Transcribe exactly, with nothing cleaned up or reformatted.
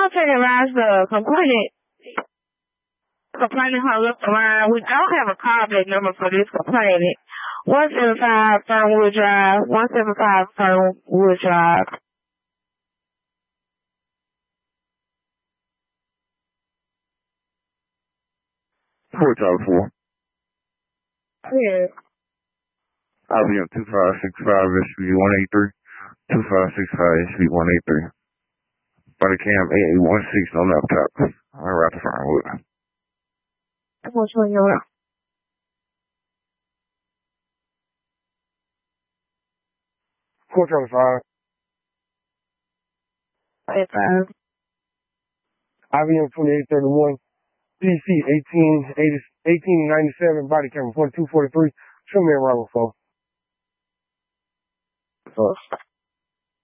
take advise the complainant. Complainant hung up the line. We don't have a callback number for this complainant. one seven five Fernwood Drive. one seven five Fernwood Drive. four Charlie four. Yeah. I'll be on two five six five S V one eight three. two five six five S V one eight three. Body cam eight eight one six on laptop. All right, to Fernwood. What's going on? four Charlie five. eight five. I B M twenty-eight thirty-one. P C eighteen eighty, eighteen ninety-seven. Body camera forty-two forty-three. Show me a Robert four.